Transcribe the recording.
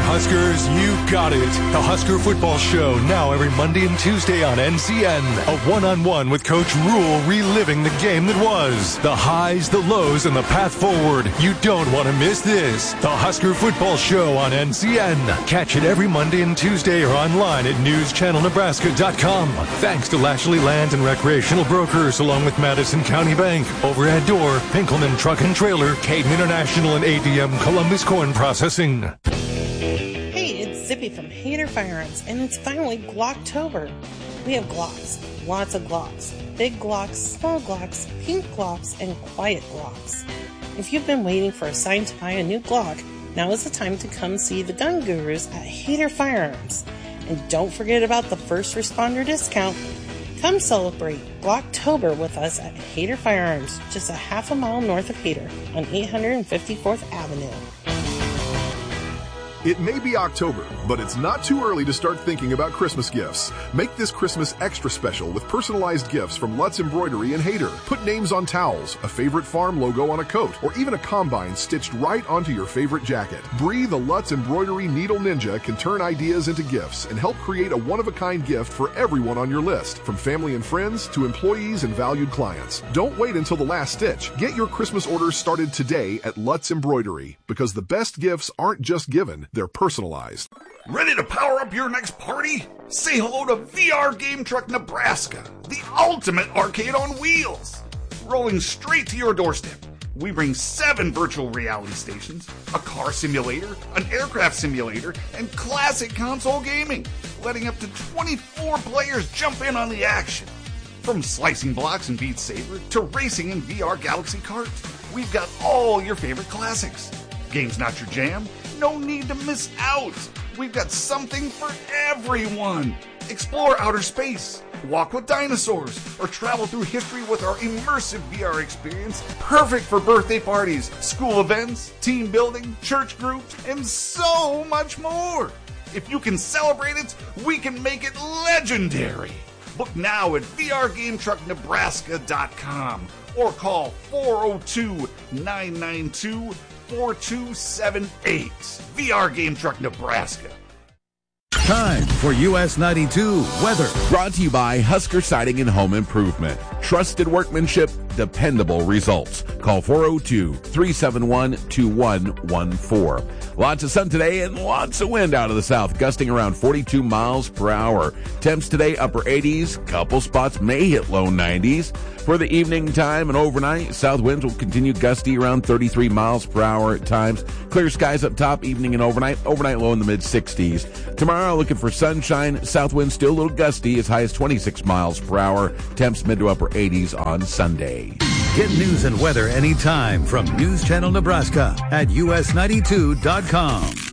Huskers, you got it. The Husker Football Show, now every Monday and Tuesday on NCN. A one-on-one with Coach Rule, reliving the game that was. The highs, the lows, and the path forward. You don't want to miss this. The Husker Football Show on NCN. Catch it every Monday and Tuesday or online at newschannelnebraska.com. Thanks to Lashley Land and Recreational Brokers, along with Madison County Bank, Overhead Door, Pinkelman Truck and Trailer, Caden International, and ADM Columbus Corn Processing. Hey, it's Zippy from Hader Firearms, and it's finally Glocktober. We have Glocks, lots of Glocks, big Glocks, small Glocks, pink Glocks, and quiet Glocks. If you've been waiting for a sign to buy a new Glock, now is the time to come see the gun gurus at Hader Firearms. And don't forget about the first responder discount. Come celebrate Glocktober with us at Hader Firearms, just a half a mile north of Hader on 854th Avenue. It may be October, but it's not too early to start thinking about Christmas gifts. Make this Christmas extra special with personalized gifts from Lutz Embroidery and Hader. Put names on towels, a favorite farm logo on a coat, or even a combine stitched right onto your favorite jacket. Bree, the Lutz Embroidery Needle Ninja, can turn ideas into gifts and help create a one-of-a-kind gift for everyone on your list, from family and friends to employees and valued clients. Don't wait until the last stitch. Get your Christmas orders started today at Lutz Embroidery, because the best gifts aren't just given, they're personalized. Ready to power up your next party? Say hello to VR Game Truck Nebraska, the ultimate arcade on wheels. Rolling straight to your doorstep, we bring 7 virtual reality stations, a car simulator, an aircraft simulator, and classic console gaming, letting up to 24 players jump in on the action. From slicing blocks in Beat Saber to racing in VR Galaxy Kart, we've got all your favorite classics. Games not your jam? No need to miss out. We've got something for everyone. Explore outer space, walk with dinosaurs, or travel through history with our immersive VR experience, perfect for birthday parties, school events, team building, church groups, and so much more. If you can celebrate it, we can make it legendary. Book now at VRGameTruckNebraska.com or call 402-992-4278. VR Game Truck Nebraska. Time for US 92 weather. Brought to you by Husker Siding and Home Improvement. Trusted workmanship, dependable results. Call 402-371-2114. Lots of sun today and lots of wind out of the south, gusting around 42 miles per hour. Temps today, upper 80s. Couple spots may hit low 90s. For the evening time and overnight, south winds will continue gusty around 33 miles per hour at times. Clear skies up top, evening and overnight. Overnight low in the mid-60s. Tomorrow, looking for sunshine. South wind still a little gusty, as high as 26 miles per hour. Temps mid to upper 80s on Sunday. Get news and weather anytime from News Channel Nebraska at us92.com.